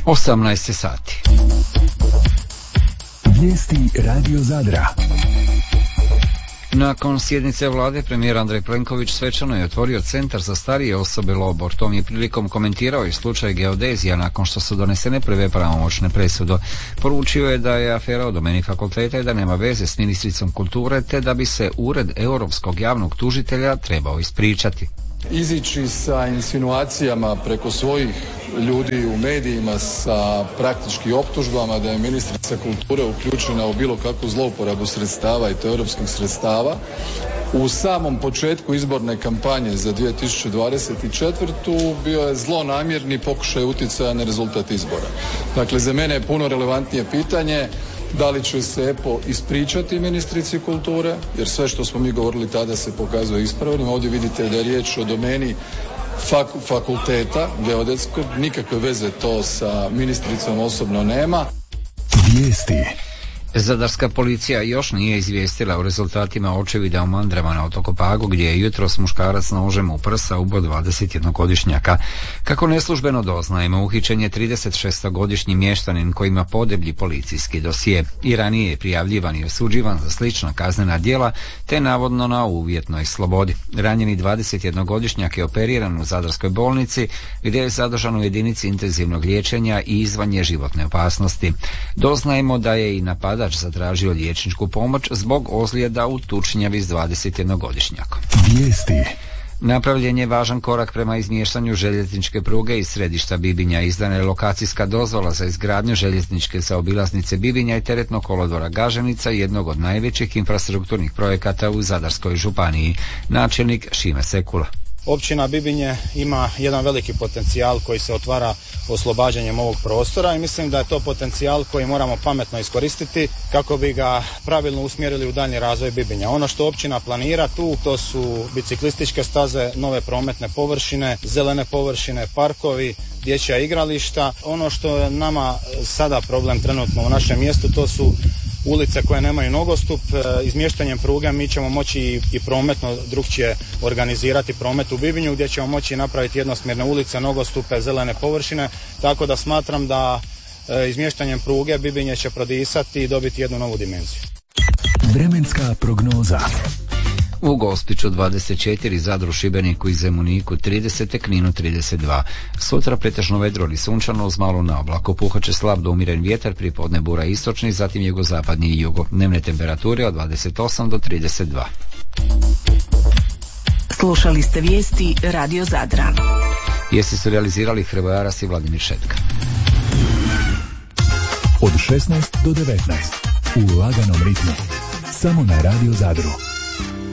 18 sati. Vijesti Radio Zadra. Nakon sjednice vlade, premijer Andrej Plenković svečano je otvorio Centar za starije osobe Lobor. Tom je prilikom komentirao i slučaj geodezija nakon što su donesene prve pravomoćne presude. Poručio je da je afera u domeni fakulteta i da nema veze s ministricom kulture, te da bi se Ured europskog javnog tužitelja trebao ispričati. Izići sa insinuacijama preko svojih ljudi u medijima sa praktički optužbama da je ministrica kulture uključena u bilo kakvu zlouporabu sredstava i to europskih sredstava u samom početku izborne kampanje za 2024. bio je zlonamjerni pokušaj utjecaja na rezultat izbora. Dakle, za mene je puno relevantnije pitanje da li će se EPO ispričati ministrici kulture, jer sve što smo mi govorili tada se pokazuje ispravnim. Ovdje vidite da je riječ o domeni fakulteta geodetskog, nikakve veze to sa ministricom osobno nema. Vijesti. Zadarska policija još nije izvijestila o rezultatima očevida u Mandrama na otoku Pagu, gdje je jutros muškarac nožem u prsa ubio 21-godišnjaka. Kako neslužbeno doznajemo, uhićen je 36-godišnji mještanin koji ima podeblji policijski dosije. I ranije je prijavljivan i osuđivan za slična kaznena djela, te navodno na uvjetnoj slobodi. Ranjeni 21-godišnjak je operiran u Zadarskoj bolnici, gdje je zadržan u jedinici intenzivnog liječenja i izvan je životne opasnosti. Doznajemo da je i napadač zatražio liječničku pomoć zbog ozljeda u tučnjavi s 21-godišnjakom. Vijesti. Napravljen je važan korak prema izmještanju željezničke pruge iz središta Bibinja. Izdana je lokacijska dozvola za izgradnju željezničke zaobilaznice Bibinja i teretnog kolodvora Gaženica, jednog od najvećih infrastrukturnih projekata u Zadarskoj županiji. Načelnik Šime Sekula. Općina Bibinje ima jedan veliki potencijal koji se otvara oslobađanjem ovog prostora i mislim da je to potencijal koji moramo pametno iskoristiti kako bi ga pravilno usmjerili u daljnji razvoj Bibinja. Ono što općina planira tu, to su biciklističke staze, nove prometne površine, zelene površine, parkovi, dječja igrališta. Ono što je nama sada problem trenutno u našem mjestu, to su ulice koje nemaju nogostup. Izmještanjem pruge mi ćemo moći i prometno drukčije organizirati promet u Bibinju, gdje ćemo moći napraviti jednosmjerne ulice, nogostupe, zelene površine, tako da smatram da izmještanjem pruge Bibinje će prodisati i dobiti jednu novu dimenziju. Vremenska prognoza. U Gospiću 24, Zadru, Šibeniku i Zemuniku 30, Kninu 32. Sutra pretežno vedro ili sunčano uz malo na oblaku. Puhat će slab do umiren vjetar, pripodne bura istočni, zatim jugozapadni i jugo. Dnevne temperature od 28 do 32. Slušali ste vijesti Radio Zadra. Vijesti su realizirali Hrvoje Aras i Vladimir Šetka. Od 16 do 19 u laganom ritmu. Samo na Radio Zadru.